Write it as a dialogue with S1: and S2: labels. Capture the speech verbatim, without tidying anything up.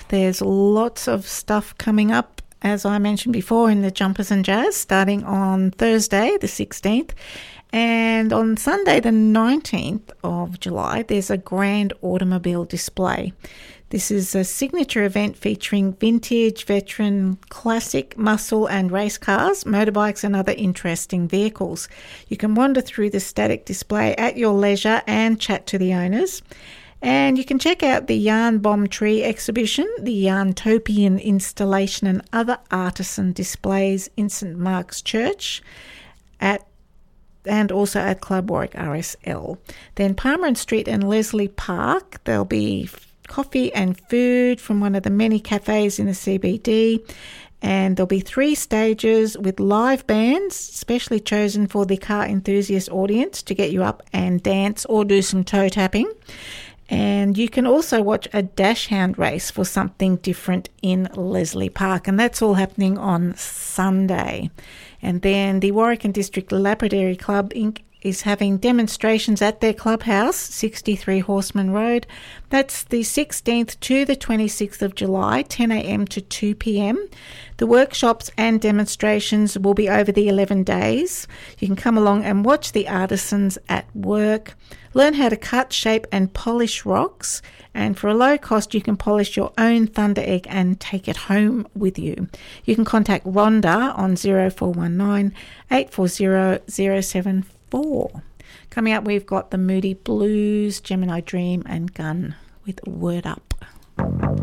S1: There's lots of stuff coming up, as I mentioned before, in the Jumpers and Jazz, starting on Thursday, the sixteenth. And on Sunday, the nineteenth of July, there's a grand automobile display. This is a signature event featuring vintage, veteran, classic, muscle and race cars, motorbikes and other interesting vehicles. You can wander through the static display at your leisure and chat to the owners. And you can check out the Yarn Bomb Tree exhibition, the Yarntopian installation and other artisan displays in St Mark's Church at and also at Club Warwick R S L. Then Palmer Street and Leslie Park, there'll be coffee and food from one of the many cafes in the C B D. And there'll be three stages with live bands, specially chosen for the car enthusiast audience to get you up and dance or do some toe tapping. And you can also watch a dash hound race for something different in Leslie Park. And that's all happening on Sunday. And then the Warwick and District Lapidary Club Incorporated is having demonstrations at their clubhouse, sixty-three Horseman Road. That's the sixteenth to the twenty-sixth of July, ten a.m. to two p.m. The workshops and demonstrations will be over the eleven days. You can come along and watch the artisans at work, learn how to cut, shape and polish rocks, and for a low cost you can polish your own thunder egg and take it home with you. You can contact Rhonda on zero four one nine, eight four zero, zero seven four. Coming up, we've got the Moody Blues, Gemini Dream and Gun with Word Up.